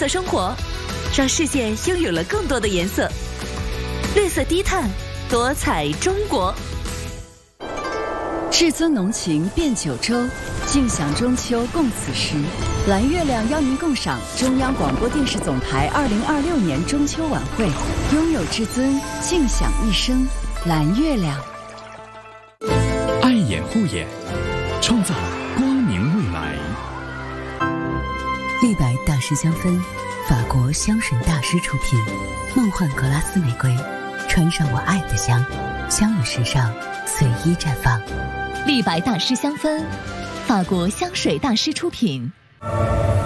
色生活，让世界拥有了更多的颜色。绿色低碳，多彩中国。 至尊浓情遍九州，尽享中秋共此时。蓝月亮邀您共赏中央广播电视总台2026年中秋晚会，拥有至尊，尽享一生。蓝月亮， 爱眼护眼，创造光明未来。 立白大师香氛，法国香水大师出品，梦幻格拉斯玫瑰，穿上我爱的香，香与时尚随意绽放。 立白大师香氛，法国香水大师出品。